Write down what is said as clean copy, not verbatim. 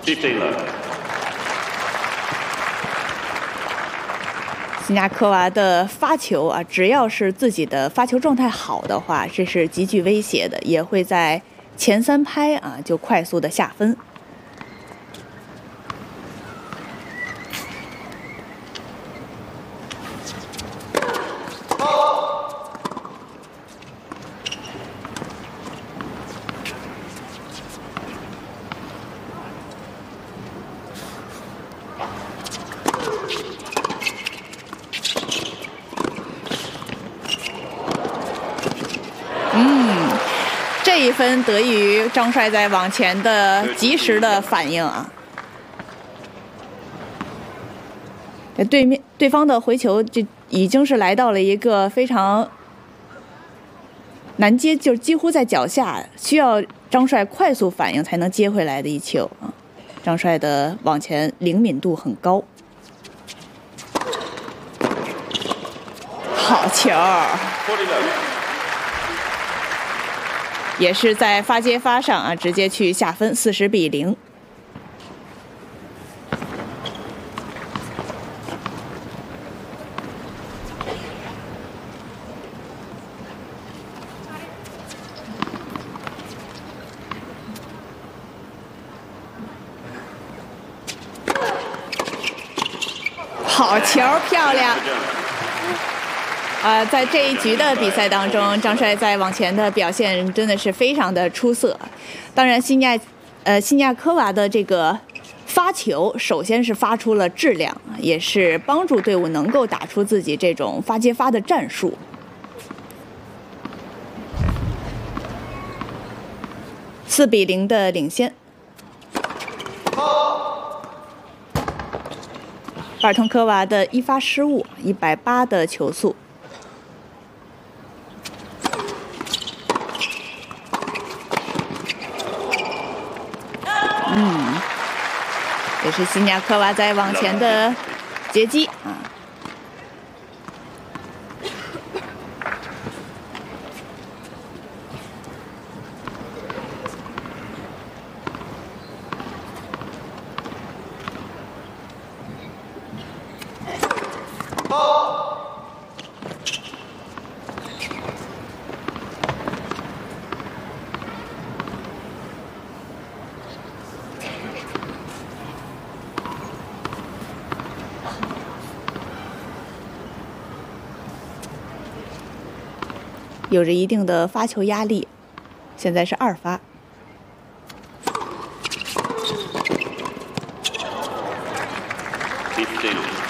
15 love. 辛加科娃的发球啊，只要是自己的发球状态好的话，这是极具威胁的，也会在前3拍啊就快速的下分。这一分得益于张帅在网前的及时的反应啊！对方的回球就已经是来到了一个非常难接，就是几乎在脚下，需要张帅快速反应才能接回来的一球啊！张帅的网前灵敏度很高，好球！也是在发接发上啊，直接去下分，40比0。好球，漂亮！在这一局的比赛当中，张帅在网前的表现真的是非常的出色。当然，辛加科娃的这个发球，首先是发出了质量，也是帮助队伍能够打出自己这种发接发的战术。4比0的领先。巴尔通科娃的一发失误，180的球速。也是辛加科娃在网前的截击啊。有着一定的发球压力，现在是2发。 15.